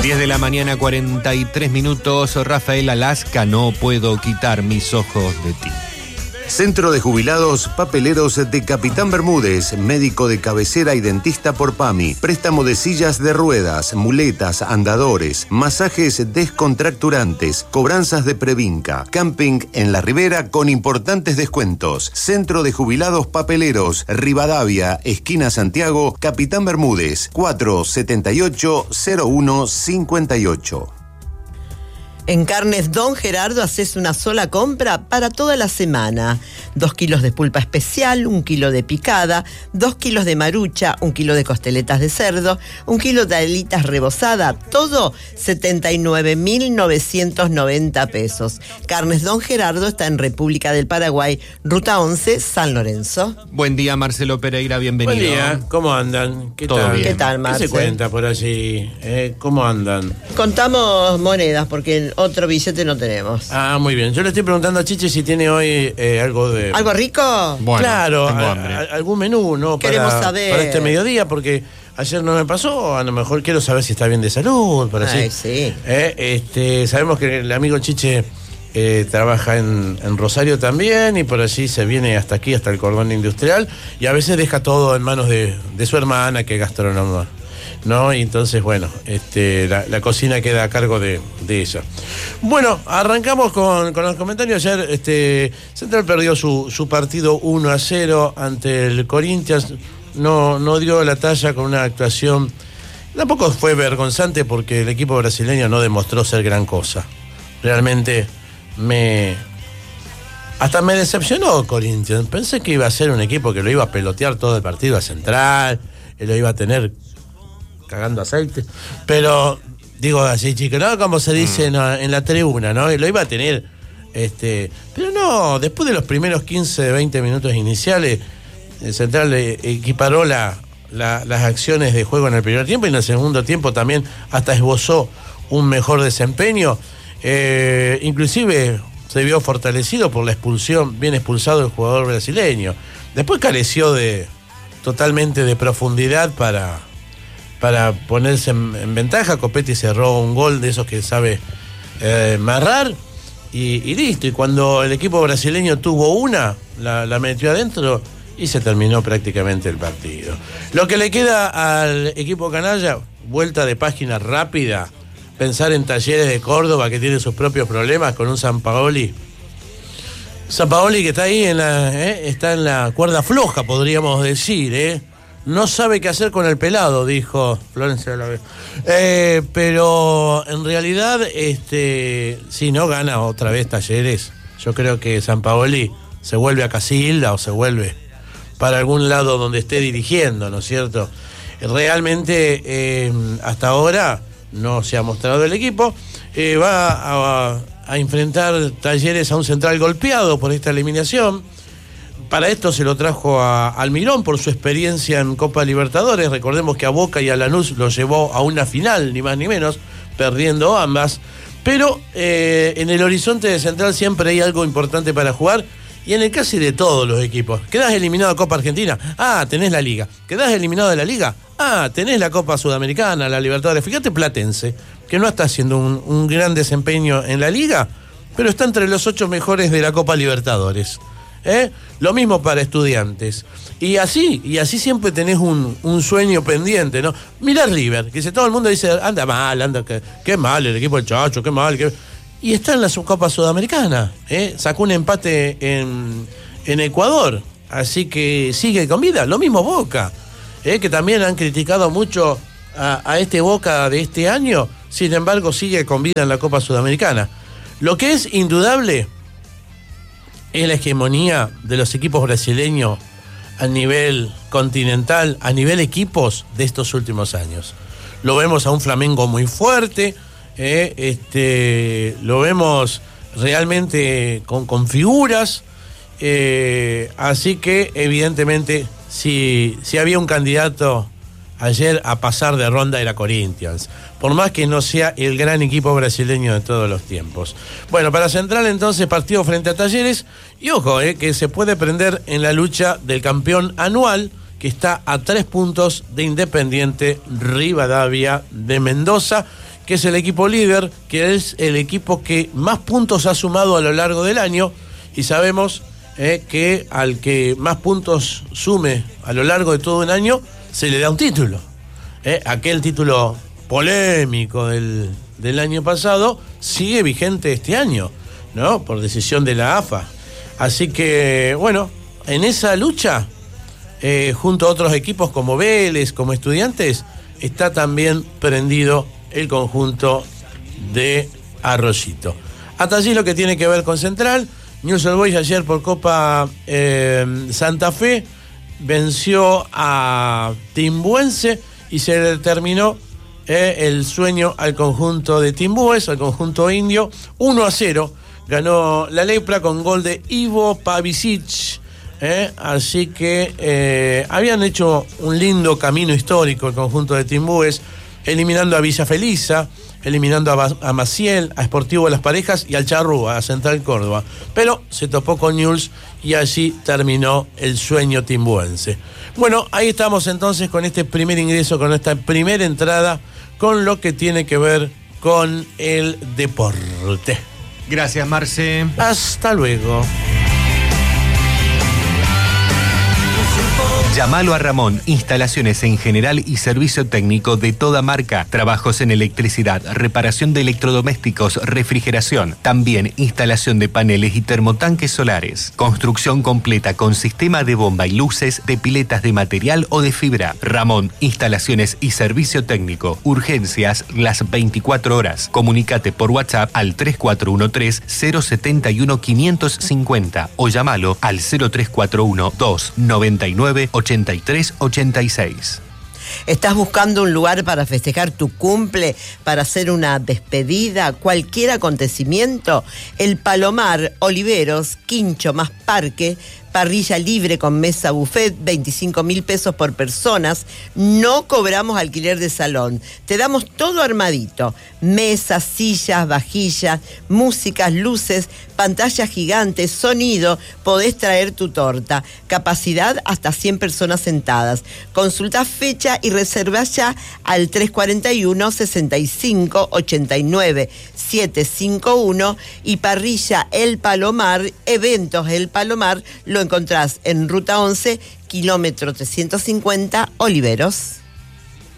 10 de la mañana, 43 minutos. Rafael Alasca, no puedo quitar mis ojos de ti. Centro de Jubilados Papeleros de Capitán Bermúdez, médico de cabecera y dentista por PAMI, préstamo de sillas de ruedas, muletas, andadores, masajes descontracturantes, cobranzas de Previnca, camping en la Ribera con importantes descuentos. Centro de Jubilados Papeleros, Rivadavia, esquina Santiago, Capitán Bermúdez, 478-0158. En Carnes Don Gerardo haces una sola compra para toda la semana. 2 kilos de pulpa especial, 1 kilo de picada, 2 kilos de marucha, 1 kilo de costeletas de cerdo, 1 kilo de alitas rebozada, todo 79.990 pesos. Carnes Don Gerardo está en República del Paraguay, Ruta 11, San Lorenzo. Buen día, Marcelo Pereira, bienvenido. Buen día, ¿cómo andan? ¿Qué Todo tal? bien. ¿Qué tal, Marcelo? ¿Qué se cuenta por allí? ¿Cómo andan? Contamos monedas porque otro billete no tenemos. Ah, muy bien. Yo le estoy preguntando a Chiche si tiene hoy algo de... ¿Algo rico? Bueno, claro, tengo hambre. algún menú, ¿no? Queremos saber. Para este mediodía, porque ayer no me pasó, a lo mejor quiero saber si está bien de salud, por así. Ay, sí. Sabemos que el amigo Chiche trabaja en Rosario también, y por allí se viene hasta aquí, hasta el cordón industrial, y a veces deja todo en manos de su hermana, que es gastrónoma, ¿no? Y entonces, bueno, la cocina queda a cargo de ella. Bueno, arrancamos con los comentarios. Ayer Central perdió su partido 1-0 ante el Corinthians. No dio la talla con una actuación. Tampoco fue vergonzante porque el equipo brasileño no demostró ser gran cosa. Realmente hasta me decepcionó Corinthians. Pensé que iba a ser un equipo que lo iba a pelotear todo el partido a Central, lo iba a tener cagando aceite, pero digo así, chicos, ¿no? Como se dice en la tribuna, ¿no? Y lo iba a tener, pero no, después de los primeros 15, 20 minutos iniciales, el Central equiparó las acciones de juego en el primer tiempo, y en el segundo tiempo también hasta esbozó un mejor desempeño, inclusive se vio fortalecido por la expulsión, bien expulsado el jugador brasileño. Después careció totalmente de profundidad para ponerse en ventaja. Copetti cerró un gol de esos que sabe marrar y listo. Y cuando el equipo brasileño tuvo la metió adentro y se terminó prácticamente el partido. Lo que le queda al equipo canalla, vuelta de página rápida, pensar en Talleres de Córdoba, que tiene sus propios problemas con un Sampaoli que está ahí está en la cuerda floja, podríamos decir, No sabe qué hacer con el pelado, dijo Florencia de la Vega. Pero en realidad, si no gana otra vez Talleres, yo creo que Sampaoli se vuelve a Casilda o se vuelve para algún lado donde esté dirigiendo, ¿no es cierto? Realmente, hasta ahora no se ha mostrado el equipo. Va a enfrentar Talleres a un Central golpeado por esta eliminación. Para esto se lo trajo a Almirón por su experiencia en Copa Libertadores. Recordemos que a Boca y a Lanús lo llevó a una final, ni más ni menos, perdiendo ambas. Pero en el horizonte de Central siempre hay algo importante para jugar, y en el casi de todos los equipos. ¿Quedás eliminado de Copa Argentina? Ah, tenés la Liga. ¿Quedás eliminado de la Liga? Ah, tenés la Copa Sudamericana, la Libertadores. Fíjate Platense, que no está haciendo un gran desempeño en la Liga, pero está entre los 8 mejores de la Copa Libertadores. Lo mismo para Estudiantes. Y así siempre tenés un sueño pendiente, ¿no? Mirá River, que todo el mundo dice, anda mal, qué mal el equipo del Chacho, qué mal. Y está en la Subcopa Sudamericana, sacó un empate en Ecuador, así que sigue con vida. Lo mismo Boca, que también han criticado mucho a este Boca de este año, sin embargo sigue con vida en la Copa Sudamericana. Lo que es indudable es la hegemonía de los equipos brasileños a nivel continental, a nivel equipos de estos últimos años. Lo vemos a un Flamengo muy fuerte, lo vemos realmente con figuras, así que evidentemente si había un candidato ayer a pasar de ronda era Corinthians, por más que no sea el gran equipo brasileño de todos los tiempos. Bueno, para Central entonces partido frente a Talleres, y ojo, que se puede prender en la lucha del campeón anual, que está a 3 puntos de Independiente Rivadavia de Mendoza, que es el equipo líder, que es el equipo que más puntos ha sumado a lo largo del año, y sabemos que al que más puntos sume a lo largo de todo un año, se le da un título. Aquel título polémico del año pasado sigue vigente este año, ¿no? Por decisión de la AFA. Así que, bueno, en esa lucha, junto a otros equipos como Vélez, como Estudiantes, está también prendido el conjunto de Arroyito. Hasta allí lo que tiene que ver con Central. Newell's Old Boys ayer por Copa Santa Fe venció a Timbuense y se determinó el sueño al conjunto de Timbúes, al conjunto indio. 1-0 ganó la Lepra con gol de Ivo Pavicic. Así que habían hecho un lindo camino histórico el conjunto de Timbúes, eliminando a Villa Felisa, eliminando a Maciel, a Sportivo Las Parejas y al Charrúa, a Central Córdoba. Pero se topó con Newell's y allí terminó el sueño timbuense. Bueno, ahí estamos entonces con este primer ingreso, con esta primera entrada, con lo que tiene que ver con el deporte. Gracias, Marce. Hasta luego. Llámalo a Ramón, instalaciones en general y servicio técnico de toda marca, trabajos en electricidad, reparación de electrodomésticos, refrigeración, también instalación de paneles y termotanques solares, construcción completa con sistema de bomba y luces, de piletas de material o de fibra. Ramón, instalaciones y servicio técnico, urgencias las 24 horas. Comunícate por WhatsApp al 3413-071-550 o llámalo al 0341-299-8386. ¿Estás buscando un lugar para festejar tu cumple, para hacer una despedida, cualquier acontecimiento? El Palomar, Oliveros, Quincho más Parque, parrilla libre con mesa buffet, 25.000 pesos por personas. No cobramos alquiler de salón. Te damos todo armadito. Mesas, sillas, vajillas, músicas, luces, pantallas gigantes, sonido. Podés traer tu torta. Capacidad hasta 100 personas sentadas. Consulta fecha y reserva ya al 341-65-89-751 y parrilla El Palomar, eventos El Palomar, lo encontrás en Ruta 11, kilómetro 350, Oliveros.